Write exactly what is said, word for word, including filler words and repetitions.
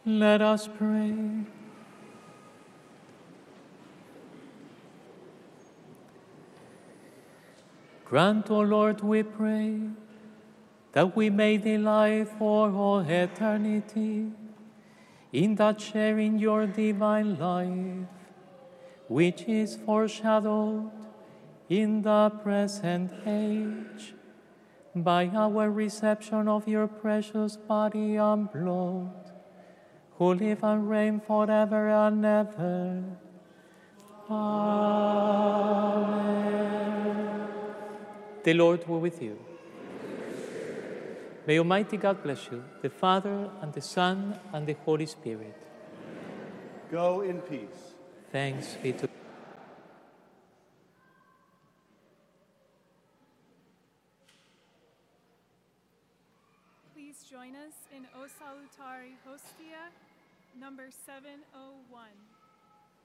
Let us pray. Grant, O Lord, we pray, that we may delight for all eternity in that sharing your divine life, which is foreshadowed in the present age by our reception of your precious body and blood, who live and reign forever and ever. Amen. The Lord be with you. May Almighty God bless you, the Father, and the Son, and the Holy Spirit. Go in peace. Thanks be to God. Please join us in O Salutare Hostia, number seven oh one.